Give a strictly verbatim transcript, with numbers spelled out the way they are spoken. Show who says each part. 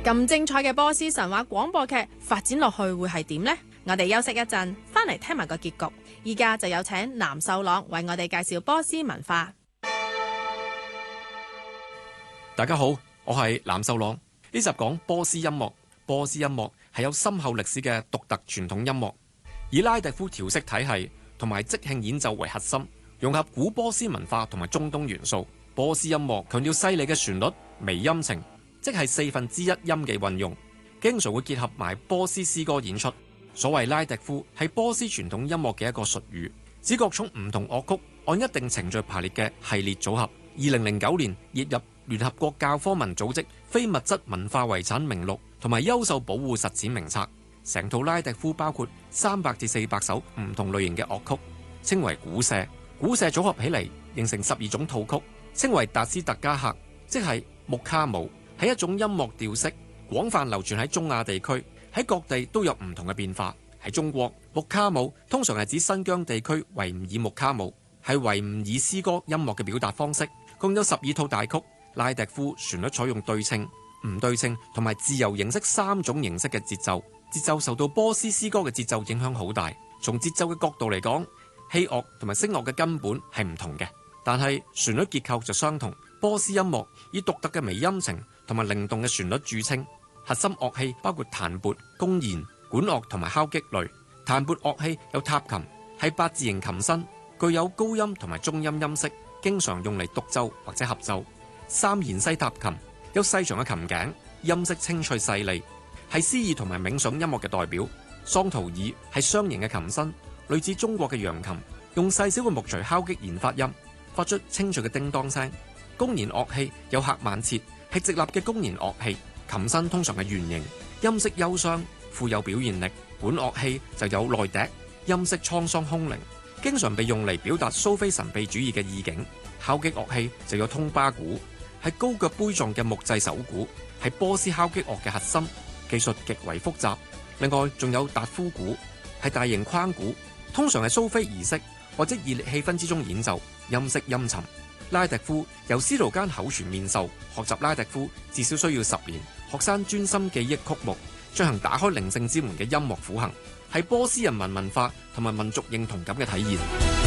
Speaker 1: 咁精彩嘅波斯神話廣播劇發展落去會係點呢？我哋休息一陣，翻嚟聽埋個結局。依家就有請藍秀朗為我哋介紹波斯文化。
Speaker 2: 大家好，我係藍秀朗。呢集講波斯音樂。波斯音樂係有深厚歷史嘅獨特傳統音樂，以拉迪夫調色體系同埋即興演奏為核心，融合古波斯文化同埋中東元素。波斯音樂強調細膩嘅旋律、微音程，即係四分之一音嘅運用，經常會結合埋波斯詩歌演出。所謂拉迪夫係波斯傳統音樂嘅一個術語，指各種唔同樂曲按一定程序排列嘅系列組合。二零零九年列入聯合國教科文組織非物質文化遺產名錄同埋優秀保護實踐名冊。成套拉迪夫包括三百至四百首唔同類型嘅樂曲，稱為古社。古社組合起嚟形成十二種套曲，稱為達斯特加克，即係木卡姆，係一種音樂調式，廣泛流傳喺中亞地區，喺各地都有唔同嘅變化。喺中國，木卡姆通常係指新疆地區維吾爾木卡姆，係維吾爾詩歌音樂嘅表達方式，共有十二套大曲。拉迪夫旋律採用對稱、唔對稱同埋自由形式三種形式嘅節奏，節奏受到波斯詩歌嘅節奏影響好大。從節奏嘅角度嚟講，器樂同埋聲樂嘅根本係唔同嘅，但係旋律結構就相同。波斯音樂以獨特嘅微音程同埋靈動嘅旋律著稱，核心樂器包括彈撥、弓弦、管樂同埋敲擊類。彈撥樂器有塔琴，係八字形琴身，具有高音同埋中音音色，經常用嚟獨奏或者合奏。三弦西塔琴有細長嘅琴頸，音色清脆細膩，係詩意同埋冥想音樂嘅代表。桑圖爾係雙形嘅琴身，類似中國嘅揚琴，用細小嘅木錘敲擊弦發音，發出清脆嘅叮當聲。弓弦樂器有赫曼切，係直立嘅弓弦樂器，琴身通常係圓形，音色憂傷，富有表現力。管樂器就有內笛，音色滄桑空靈，經常被用嚟表達蘇菲神秘主義嘅意境。敲擊樂器就有通巴鼓，係高腳杯狀嘅木製手鼓，係波斯敲擊樂嘅核心，技術極為複雜。另外仲有達夫鼓，係大型框鼓，通常係蘇菲儀式或者熱烈氣氛之中演奏，音色陰沉。拉迪夫由斯圖間口傳面授，學習拉迪夫至少需要十年。學生專心記憶曲目，進行打開靈性之門嘅音樂苦行，係波斯人民文化同埋民族認同感嘅體現。